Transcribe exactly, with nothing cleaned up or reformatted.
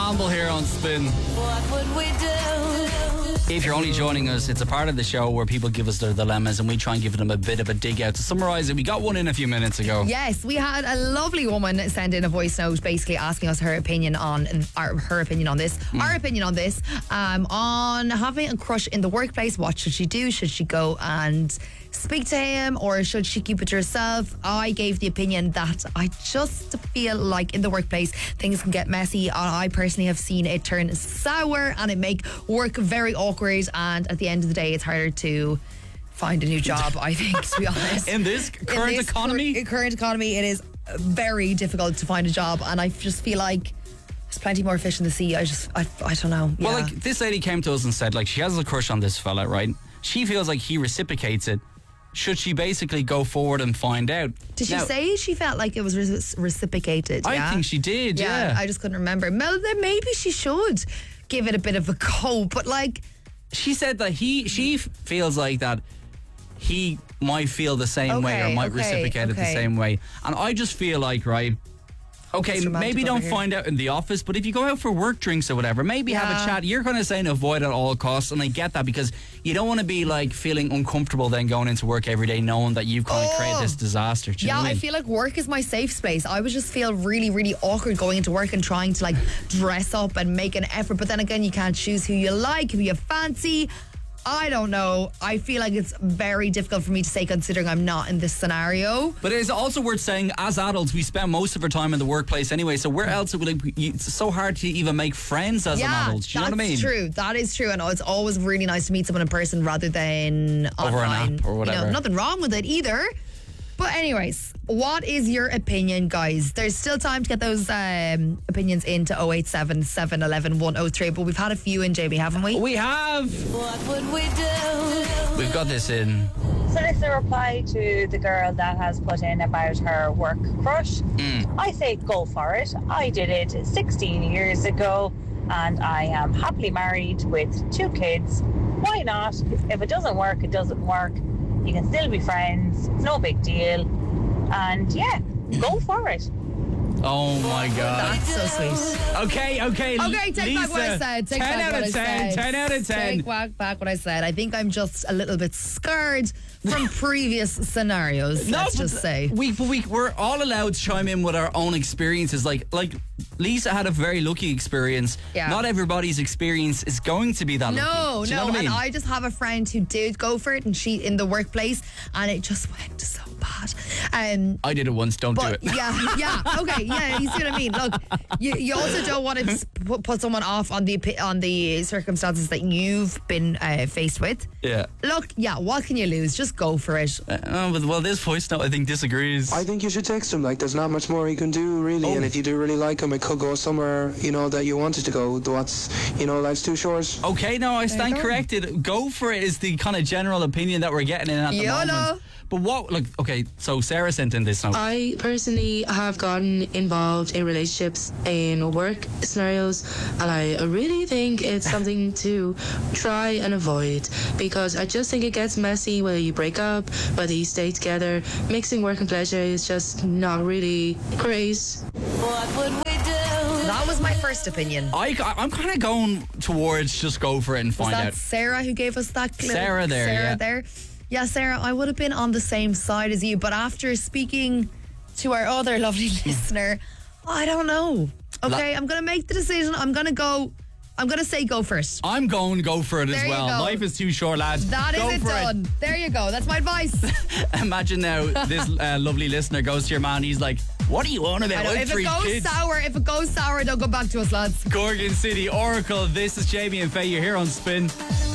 Campbell here on Spin. What would we do? If you're only joining us, it's a part of the show where people give us their dilemmas and we try and give them a bit of a dig out. To summarise it, we got one in a few minutes ago. Yes, we had a lovely woman send in a voice note basically asking us her opinion on our, her opinion on this, mm. our opinion on this, um, on having a crush in the workplace. What should she do? Should she go and speak to him or should she keep it to herself? I gave the opinion that I just feel like in the workplace things can get messy. I personally have seen it turn sour and it make work very awkward, and at the end of the day it's harder to find a new job, I think, to be honest. In this current in this economy? Cur- current economy, it is very difficult to find a job, and I just feel like there's plenty more fish in the sea. I just, I, I don't know. Yeah. Well, like, this lady came to us and said, like, she has a crush on this fella, right? She feels like he reciprocates it. Should she basically go forward and find out? Did she now, say she felt like it was re- reciprocated? I yeah? think she did, yeah. I just couldn't remember. Well, then maybe she should give it a bit of a go, but like... She said that he, she f- feels like that he might feel the same okay, way or might okay, reciprocate okay. it the same way. And I just feel like, right... Okay, maybe don't here. find out in the office, but if you go out for work drinks or whatever, maybe yeah. have a chat. You're going to say to avoid at all costs, and I get that because you don't want to be like feeling uncomfortable then going into work every day knowing that you've kind of oh. created this disaster. Do you yeah, know what I I mean? feel like work is my safe space. I would just feel really, really awkward going into work and trying to like dress up and make an effort, but then again, you can't choose who you like, who you fancy. I don't know. I feel like it's very difficult for me to say considering I'm not in this scenario. But it is also worth saying, as adults, we spend most of our time in the workplace anyway, so where else would it be, it's so hard to even make friends as yeah, an adult. Do you know what I mean? that's true. That is true. And it's always really nice to meet someone in person rather than over online. an app or whatever. You know, nothing wrong with it either. But anyways, what is your opinion, guys? There's still time to get those um, opinions into oh eight seven, seven one one, one oh three, but we've had a few in, J B, haven't we? We have. What would we do? We've got this in. So this is a reply to the girl that has put in about her work crush. Mm. I say go for it. I did it sixteen years ago and I am happily married with two kids. Why not? If it doesn't work, it doesn't work. You can still be friends. It's no big deal. And yeah, go for it. Oh my God. That's so sweet. Okay, okay. Okay, take Lisa, back what I said. Take ten back out what of I ten. said. ten out of ten. Take back, back what I said. I think I'm just a little bit scared from previous scenarios, No, let's but just say. We, but we, we're all allowed to chime in with our own experiences. Like, like Lisa had a very lucky experience. Yeah. Not everybody's experience is going to be that lucky. No, Do you no, know what I mean? and I just have a friend who did go for it, and she in the workplace, and it just went so bad. Um, I did it once. Don't but do it. yeah, yeah, okay, yeah, you see what I mean. Look, you, you also don't want to put, put someone off on the on the circumstances that you've been uh, faced with. Yeah. Look, yeah, what can you lose? Just go for it. Uh, oh, but, well, this voice note I think disagrees. I think you should text him. Like, there's not much more you can do, really. Oh. And if you do really like him, it could go somewhere, you know, that you wanted to go. What's, you know, life's too short. Okay, no, I stand go. corrected. Go for it is the kind of general opinion that we're getting in at the YOLO. moment. But what, like, okay, so Sarah sent in this note. I personally have gotten involved in relationships in work scenarios, and I really think it's something to try and avoid, because I just think it gets messy whether you break up, whether you stay together. Mixing work and pleasure is just not really great. What would we do? That was my first opinion. I, I'm kind of going towards just go for it and Was find that out. Sarah who gave us that clip? Sarah there, Sarah yeah. there. Yeah, Sarah, I would have been on the same side as you, but after speaking to our other lovely listener, I don't know. Okay, La- I'm going to make the decision. I'm going to go, I'm going to say go first. I'm going to go for it There as you well. go. Life is too short, lads. That go is it for done. There you go. That's my advice. Imagine now this uh, lovely listener goes to your man. He's like, "What are you on about? I know, I have if it three goes kids." sour, if it goes sour, don't go back to us, lads. Gorgon City Oracle. This is Jamie and Faye. You're here on Spin.